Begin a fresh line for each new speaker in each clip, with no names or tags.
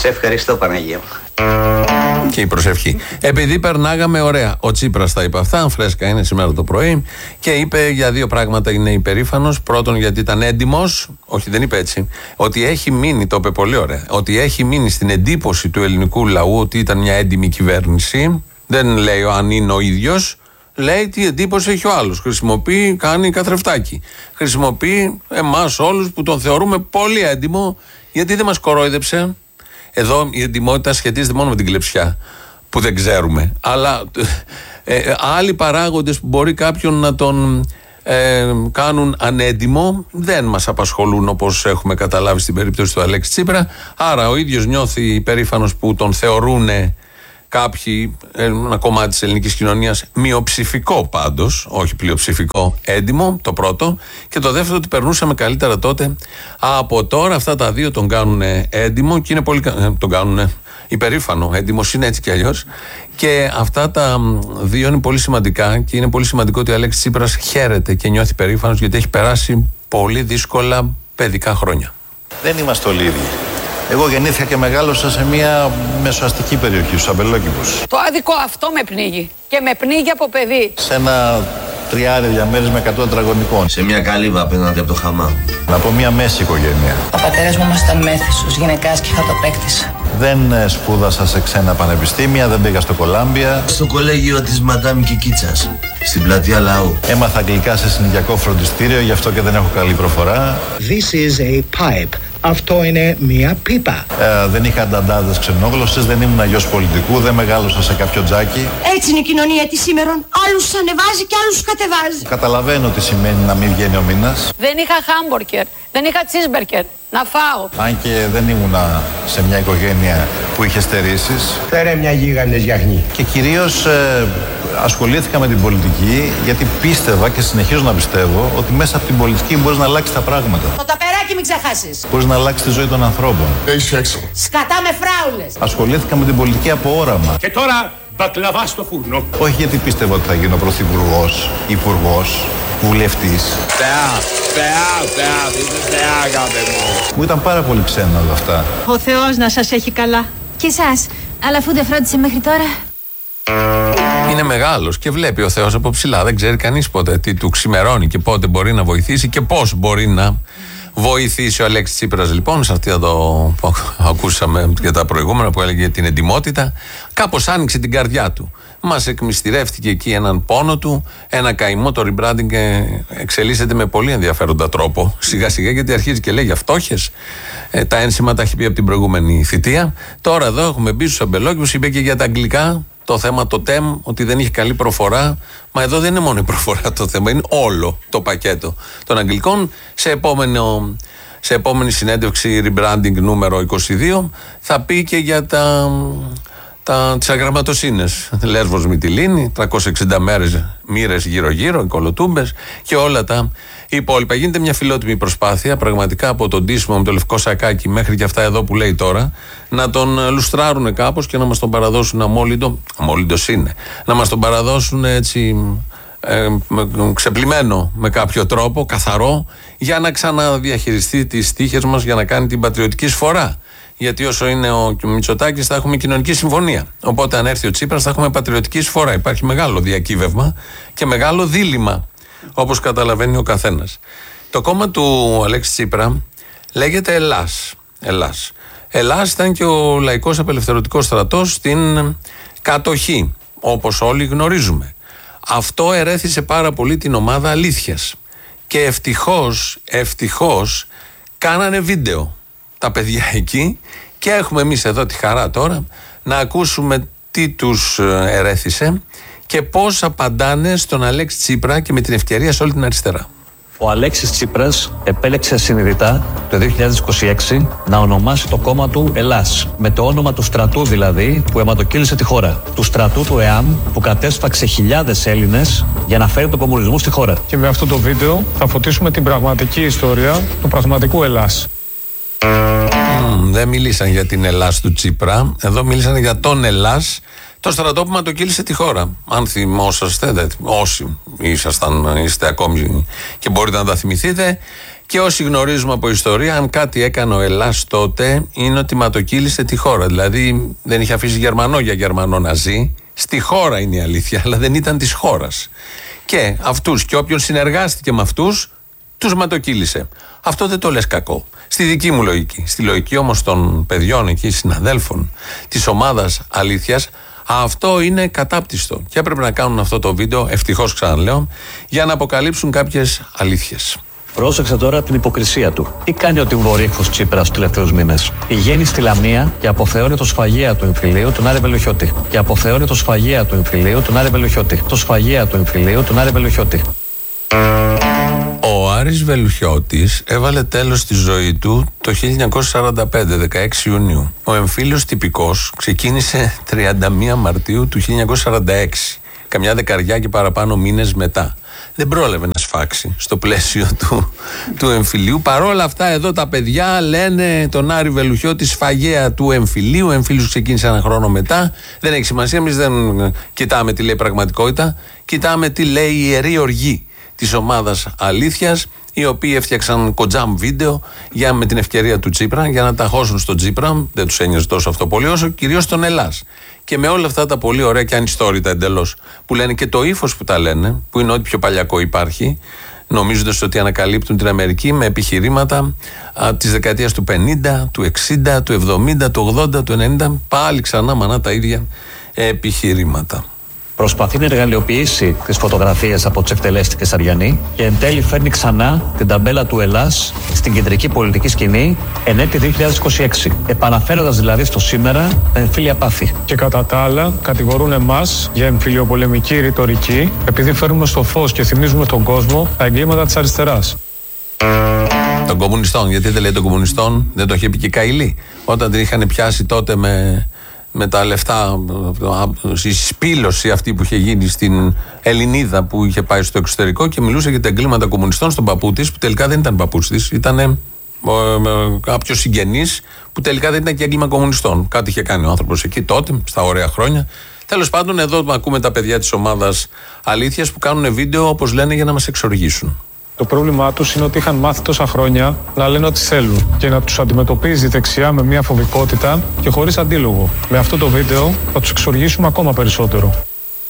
Σε ευχαριστώ, Παναγία μου.
Και η προσευχή. Επειδή περνάγαμε ωραία. Ο Τσίπρας τα είπε αυτά, φρέσκα είναι σήμερα το πρωί, και είπε για δύο πράγματα είναι υπερήφανος. Πρώτον, γιατί ήταν έντιμος, όχι δεν είπε έτσι, ότι έχει μείνει, το είπε πολύ ωραία, ότι έχει μείνει στην εντύπωση του ελληνικού λαού ότι ήταν μια έντιμη κυβέρνηση. Δεν λέει αν είναι ο ίδιος, λέει τι εντύπωση έχει ο άλλος. Χρησιμοποιεί, κάνει καθρεφτάκι. Χρησιμοποιεί εμάς όλους που τον θεωρούμε πολύ έντιμο, γιατί δεν μας κορόιδεψε. Εδώ η εντιμότητα σχετίζεται μόνο με την κλεψιά που δεν ξέρουμε. Αλλά άλλοι παράγοντες που μπορεί κάποιον να τον κάνουν ανέντιμο δεν μας απασχολούν, όπως έχουμε καταλάβει στην περίπτωση του Αλέξη Τσίπρα. Άρα ο ίδιος νιώθει υπερήφανος που τον θεωρούν κάποιοι, ένα κομμάτι της ελληνικής κοινωνίας, μειοψηφικό πάντως, όχι πλειοψηφικό, έντιμο, το πρώτο. Και το δεύτερο, ότι περνούσαμε καλύτερα τότε. Από τώρα αυτά τα δύο τον κάνουν έντιμο και είναι πολύ, τον κάνουν υπερήφανο. Έντιμος είναι έτσι κι αλλιώς. Και αυτά τα δύο είναι πολύ σημαντικά, και είναι πολύ σημαντικό ότι ο Αλέξης Τσίπρας χαίρεται και νιώθει υπερήφανος, γιατί έχει περάσει πολύ δύσκολα παιδικά χρόνια.
Δεν είμαστε όλοι ίδιοι. Εγώ γεννήθηκα και μεγάλωσα σε μια μεσοαστική περιοχή, στους Αμπελόκηπους.
Το άδικο αυτό με πνίγει. Και με πνίγει από παιδί.
Σε ένα τριάρι διαμέρισμα 100 τετραγωνικών.
Σε μια καλύβα απέναντι από το χαμά.
Από μια μέση οικογένεια.
Ο πατέρας μου ήταν μέθησος, γυναικάς και χαρτοπαίκτης.
Δεν σπούδασα σε ξένα πανεπιστήμια, δεν πήγα στο Κολάμπια.
Στο κολέγιο της Μαντάμ Κικίτσας, στην πλατεία Λαού.
Έμαθα αγγλικά σε συνοικιακό φροντιστήριο, γι' αυτό και δεν έχω καλή προφορά.
This is a pipe. Αυτό είναι μία πίπα.
Δεν είχα ανταντάδες ξενόγλωσσες, δεν ήμουν γιος πολιτικού, δεν μεγάλωσα σε κάποιο τζάκι.
Έτσι είναι η κοινωνία της σήμερον. Άλλους ανεβάζει και άλλους κατεβάζει.
Καταλαβαίνω τι σημαίνει να μην βγαίνει ο μήνας.
Δεν είχα χάμπουργκερ, δεν είχα τσίσμπεργκερ. Να φάω.
Αν και δεν ήμουνα σε μια οικογένεια που είχε στερήσεις.
Φέρε μια γίγαντες γιαχνή.
Και κυρίως ασχολήθηκα με την πολιτική, γιατί πίστευα και συνεχίζω να πιστεύω ότι μέσα από την πολιτική μπορείς να αλλάξεις τα πράγματα.
Το ταπεράκι μην ξεχάσεις.
Μπορείς να αλλάξεις τη ζωή των ανθρώπων.
Σκατά με φράουλες.
Ασχολήθηκα με την πολιτική από όραμα.
Και τώρα μπακλαβά στο φούρνο.
Όχι γιατί πίστευα ότι θα γίνω πρωθυπουργός, υπουργός, βουλευτής. Μου ήταν πάρα πολύ ξένα όλα αυτά.
Ο Θεός να σας έχει καλά.
Και εσάς, αλλά αφού δεν φρόντισε μέχρι τώρα.
Είναι μεγάλος και βλέπει ο Θεός από ψηλά. Δεν ξέρει κανείς πότε τι του ξημερώνει και πότε μπορεί να βοηθήσει και πώς μπορεί να βοηθήσει ο Αλέξης Τσίπρας. Λοιπόν, σε αυτή εδώ που ακούσαμε για τα προηγούμενα που έλεγε την εντιμότητα, κάπως άνοιξε την καρδιά του. Μας εκμυστηρεύτηκε εκεί έναν πόνο του, ένα καημό. Το rebranding εξελίσσεται με πολύ ενδιαφέροντα τρόπο σιγά σιγά, γιατί αρχίζει και λέει για φτώχες. Τα ένσημα τα έχει πει από την προηγούμενη θητεία. Τώρα εδώ έχουμε μπει στους Αμπελόκηπους, είπε και για τα αγγλικά. Το θέμα το TEM, ότι δεν είχε καλή προφορά. Μα εδώ δεν είναι μόνο η προφορά το θέμα, είναι όλο το πακέτο των αγγλικών. Σε επόμενη συνέντευξη rebranding νούμερο 22 θα πει και για τις αγραμματοσύνες. Λέσβος Μυτιλήνη, 360 μοίρες γύρω-γύρω, οι κολοτούμπες και όλα τα υπόλοιπα. Γίνεται μια φιλότιμη προσπάθεια, πραγματικά, από τον ντύσιμο με το λευκό σακάκι μέχρι και αυτά εδώ που λέει τώρα, να τον λουστράρουν κάπως και να μας τον παραδώσουν αμόλυντο. Αμόλυντος είναι. Να μας τον παραδώσουν έτσι ξεπλυμένο με κάποιο τρόπο, καθαρό, για να ξαναδιαχειριστεί τις τύχες μας, για να κάνει την πατριωτική σφορά. Γιατί όσο είναι ο Μητσοτάκης θα έχουμε κοινωνική συμφωνία. Οπότε αν έρθει ο Τσίπρας θα έχουμε πατριωτική εισφορά. Υπάρχει μεγάλο διακύβευμα και μεγάλο δίλημμα, όπως καταλαβαίνει ο καθένας. Το κόμμα του Αλέξη Τσίπρα λέγεται Ελλάς. Ελλάς ήταν και ο Λαϊκός Απελευθερωτικός Στρατός στην κατοχή, όπως όλοι γνωρίζουμε. Αυτό ερέθησε πάρα πολύ την ομάδα Αλήθειας. Και ευτυχώς κάνανε βίντεο τα παιδιά εκεί, και έχουμε εμείς εδώ τη χαρά τώρα να ακούσουμε τι τους ερέθησε και πώς απαντάνε στον Αλέξη Τσίπρα, και με την ευκαιρία σε όλη την αριστερά.
Ο Αλέξης Τσίπρας επέλεξε συνειδητά το 2026 να ονομάσει το κόμμα του Ελλάς, με το όνομα του στρατού δηλαδή που αιματοκύλησε τη χώρα. Του στρατού του ΕΑΜ που κατέσφαξε χιλιάδες Έλληνες για να φέρει τον κομμουνισμό στη χώρα.
Και με αυτό το βίντεο θα φωτίσουμε την πραγματική ιστορία του πραγματικού Ελλάς.
Δεν μιλήσαν για την Ελλάς του Τσίπρα, εδώ μίλησαν για τον Ελλάς, το στρατό που ματοκύλησε τη χώρα. Αν θυμόσαστε, όσοι είστε ακόμη και μπορείτε να τα θυμηθείτε, Και όσοι γνωρίζουμε από ιστορία, αν κάτι έκανε ο Ελλάς τότε, είναι ότι ματοκύλησε τη χώρα. Δηλαδή δεν είχε αφήσει Γερμανό για Γερμανό να ζει. Στη χώρα είναι η αλήθεια, αλλά δεν ήταν της χώρας. Και αυτούς και όποιον συνεργάστηκε με αυτούς, τους ματοκύλησε. Αυτό δεν το λες κακό. Στη δική μου λογική. Στη λογική όμως των παιδιών εκεί, συναδέλφων της ομάδας Αλήθειας, αυτό είναι κατάπτυστο. Και έπρεπε να κάνουν αυτό το βίντεο, ευτυχώς ξαναλέω, για να αποκαλύψουν κάποιες αλήθειες.
Πρόσεξε τώρα την υποκρισία του. Τι κάνει ο τιμωρήχος Τσίπρας τους τελευταίους μήνες? Πηγαίνει στη Λαμία και αποθεώνει το σφαγέα του εμφυλίου τον Άρη Βελουχιώτη. Και αποθεώνει το σφαγέα του εμφυλίου τον Άρη Βελουχιώτη. Το σφαγέα του εμφυλίου τον Άρη Βελουχιώτη.
Ο Άρης Βελουχιώτης έβαλε τέλος στη ζωή του το 1945, 16 Ιουνίου. Ο εμφύλιος τυπικός ξεκίνησε 31 Μαρτίου του 1946, καμιά δεκαριά και παραπάνω μήνες μετά. Δεν πρόλαβε να σφάξει στο πλαίσιο του εμφυλίου. Παρόλα αυτά, εδώ τα παιδιά λένε τον Άρη Βελουχιώτη σφαγέα του εμφυλίου. Ο εμφύλιος ξεκίνησε ένα χρόνο μετά. Δεν έχει σημασία, εμείς δεν κοιτάμε τι λέει πραγματικότητα. Κοιτάμε τι λέει η ιερή οργή της ομάδας Αλήθειας, οι οποίοι έφτιαξαν κοντζάμ βίντεο με την ευκαιρία του Τσίπρα για να τα χώσουν στον Τσίπρα. Δεν τους ένοιαζε τόσο αυτό πολύ, όσο κυρίως τον Ελλάς. Και με όλα αυτά τα πολύ ωραία και ανιστόρητα εντελώς που λένε και το ύφος που τα λένε, που είναι ό,τι πιο παλιακό υπάρχει, νομίζοντας ότι ανακαλύπτουν την Αμερική με επιχειρήματα της δεκαετίας του 50, του 60, του 70, του 80, του 90, πάλι ξανά μανά τα ίδια επιχειρήματα.
Προσπαθεί να εργαλειοποιήσει τις φωτογραφίες από τις εκτελέστηκες Αριανή και εν τέλει φέρνει ξανά την ταμπέλα του Ελλάς στην κεντρική πολιτική σκηνή εν έτη 2026. Επαναφέροντας δηλαδή στο σήμερα τα εμφύλια πάθη.
Και κατά τα άλλα, κατηγορούν εμάς για εμφυλιοπολεμική ρητορική, επειδή φέρνουμε στο φως και θυμίζουμε τον κόσμο τα εγκλήματα της αριστεράς.
Των κομμουνιστών, γιατί δεν λέει των κομμουνιστών, δεν το είχε πει και Καηλή. Όταν την είχαν πιάσει τότε με τα λεφτά, η σπήλωση αυτή που είχε γίνει στην Ελληνίδα που είχε πάει στο εξωτερικό και μιλούσε για τα εγκλήματα κομμουνιστών στον παππού της, που τελικά δεν ήταν παππούς της, ήταν κάποιος συγγενής που τελικά δεν ήταν και έγκλημα κομμουνιστών. Κάτι είχε κάνει ο άνθρωπος εκεί τότε, στα ωραία χρόνια. Τέλος πάντων, εδώ ακούμε τα παιδιά της ομάδας Αλήθειας που κάνουν βίντεο, όπως λένε, για να μας εξοργήσουν.
Το πρόβλημά τους είναι ότι είχαν μάθει τόσα χρόνια να λένε ό,τι θέλουν και να τους αντιμετωπίζει η δεξιά με μια φοβικότητα και χωρίς αντίλογο. Με αυτό το βίντεο θα τους εξοργήσουμε ακόμα περισσότερο.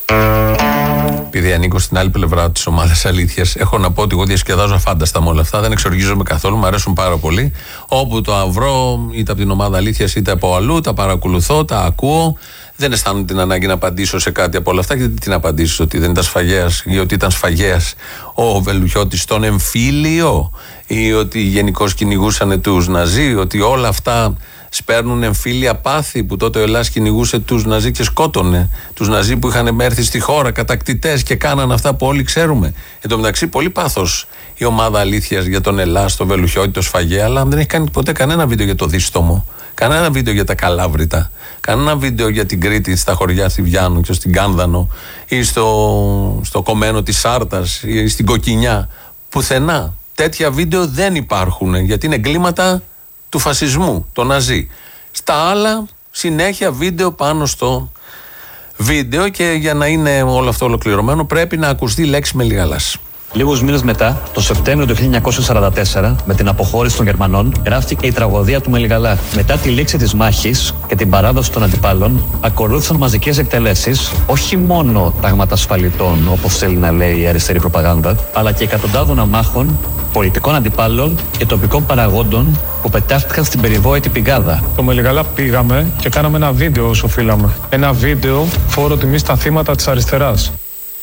Επειδή ανήκω στην άλλη πλευρά της ομάδας Αλήθειας, έχω να πω ότι εγώ διασκεδάζω αφάνταστα με όλα αυτά. Δεν εξοργίζομαι καθόλου, μου αρέσουν πάρα πολύ. Όπου το βρω, είτε από την ομάδα Αλήθειας είτε από αλλού, τα παρακολουθώ, τα ακούω. Δεν αισθάνομαι την ανάγκη να απαντήσω σε κάτι από όλα αυτά. Γιατί τι να απαντήσω, ότι δεν ήταν σφαγέας ή ότι ήταν σφαγέας ο Βελουχιώτης στον εμφύλιο, ή ότι γενικώς κυνηγούσαν τους Ναζί, ότι όλα αυτά σπέρνουν εμφύλια πάθη, που τότε ο Ελλάς κυνηγούσε τους Ναζί και σκότωνε τους Ναζί που είχαν έρθει στη χώρα, κατακτητές, και κάναν αυτά που όλοι ξέρουμε. Εν τω μεταξύ, πολύ πάθος η ομάδα Αλήθειας για τον Ελλάς, τον Βελουχιώτη, το σφαγέα, αλλά δεν έχει κάνει ποτέ κανένα βίντεο για το Δίστομο, κανένα βίντεο για τα Καλάβρητα, κανένα βίντεο για την Κρήτη, στα χωριά στη Βιάννο και στην Κάνδανο, ή στο κομμένο της Σάρτας ή στην Κοκκινιά. Πουθενά τέτοια βίντεο δεν υπάρχουν, γιατί είναι εγκλήματα του φασισμού, το Ναζί. Στα άλλα, συνέχεια βίντεο πάνω στο βίντεο, και για να είναι όλο αυτό ολοκληρωμένο πρέπει να ακουστεί λέξη με λιγαλάς.
Λίγους μήνες μετά, το Σεπτέμβριο του 1944, με την αποχώρηση των Γερμανών, γράφτηκε η τραγωδία του Μελιγαλά. Μετά τη λήξη της μάχης και την παράδοση των αντιπάλων, ακολούθησαν μαζικές εκτελέσεις, όχι μόνο ταγματασφαλιτών, όπως θέλει να λέει η αριστερή προπαγάνδα, αλλά και εκατοντάδων αμάχων, πολιτικών αντιπάλων και τοπικών παραγόντων που πετάχτηκαν στην περιβόητη πηγάδα.
Το Μελιγαλά πήγαμε και κάναμε ένα βίντεο όσο οφείλαμε. Ένα βίντεο φόρο τιμή στα θύματα της αριστεράς.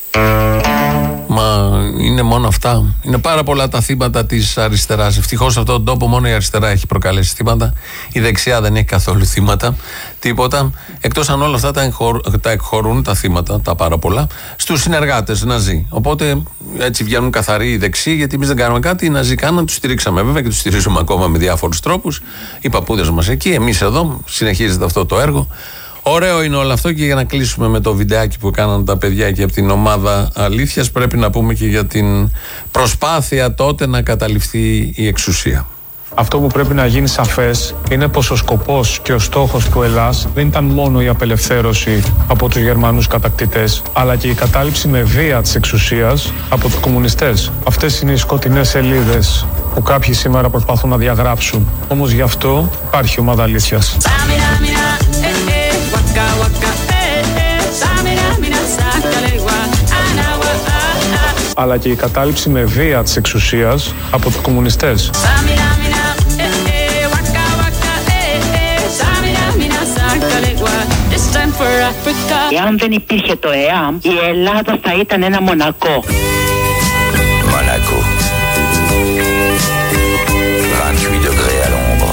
Μα είναι μόνο αυτά. Είναι πάρα πολλά τα θύματα της αριστεράς. Ευτυχώς σε αυτόν τον τόπο μόνο η αριστερά έχει προκαλέσει θύματα. Η δεξιά δεν έχει καθόλου θύματα. Τίποτα. Εκτός αν όλα αυτά τα εκχωρούν τα θύματα, τα πάρα πολλά, στους συνεργάτες Ναζί. Οπότε έτσι βγαίνουν καθαροί οι δεξιοί, γιατί εμείς δεν κάνουμε κάτι. Οι Ναζί κάναν, τους στηρίξαμε βέβαια και τους στηρίζουμε ακόμα με διάφορους τρόπους. Οι παππούδες μας εκεί, εμείς εδώ, συνεχίζεται αυτό το έργο. Ωραίο είναι όλο αυτό, και για να κλείσουμε με το βιντεάκι που κάναν τα παιδιά και από την ομάδα Αλήθειας, πρέπει να πούμε και για την προσπάθεια τότε να καταληφθεί η εξουσία.
Αυτό που πρέπει να γίνει σαφές είναι πως ο σκοπός και ο στόχος του Ελλάς δεν ήταν μόνο η απελευθέρωση από τους Γερμανούς κατακτητές, αλλά και η κατάληψη με βία της εξουσίας από τους κομμουνιστές. Αυτές είναι οι σκοτεινές σελίδες που κάποιοι σήμερα προσπαθούν να διαγράψουν. Όμως γι' αυτό υπάρχει ομάδα αλήθειας. Αλλά και η κατάληψη με βία της εξουσίας από τους κομμουνιστές.
Εάν δεν υπήρχε το ΕΑΜ, η Ελλάδα θα ήταν ένα Μονακό.
Μονακό. 28 degrés à l'ombre.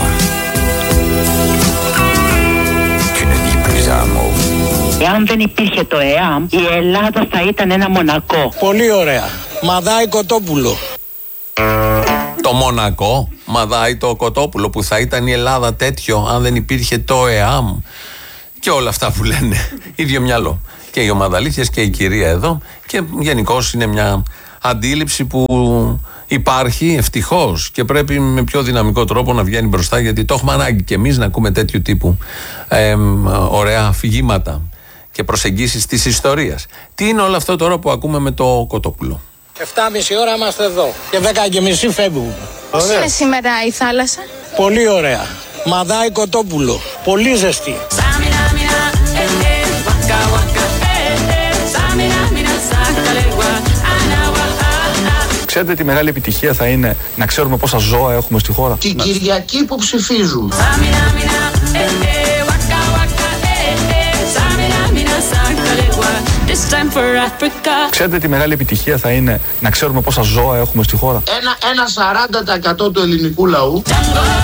Tu ne dis plus un mot.
Εάν δεν υπήρχε το ΕΑΜ, η Ελλάδα θα ήταν ένα Μονακό.
Πολύ ωραία. Μαδάει Κοτόπουλο.
Το Μονακό, μαδάει το Κοτόπουλο, που θα ήταν η Ελλάδα τέτοιο αν δεν υπήρχε το ΕΑΜ. Και όλα αυτά που λένε, ίδιο μυαλό. Και η ομάδα αλήθειας και η κυρία εδώ. Και γενικώς είναι μια αντίληψη που υπάρχει ευτυχώς και πρέπει με πιο δυναμικό τρόπο να βγαίνει μπροστά, γιατί το έχουμε ανάγκη και εμείς να ακούμε τέτοιου τύπου ωραία αφηγήματα και προσεγγίσεις της ιστορίας. Τι είναι όλο αυτό τώρα που ακούμε με το Κοτόπουλο?
7,5 ώρα είμαστε εδώ και 10,5 φεύγουμε.
Πώς είναι σήμερα η θάλασσα?
Πολύ ωραία. Μαδάει Κοτόπουλο. Πολύ ζεστή.
Ξέρετε τι μεγάλη επιτυχία θα είναι να ξέρουμε πόσα ζώα έχουμε στη χώρα?
Την Κυριακή που ψηφίζουν.
Ξέρετε τι μεγάλη επιτυχία θα είναι να ξέρουμε πόσα ζώα έχουμε στη χώρα?
Ένα 40% του ελληνικού λαού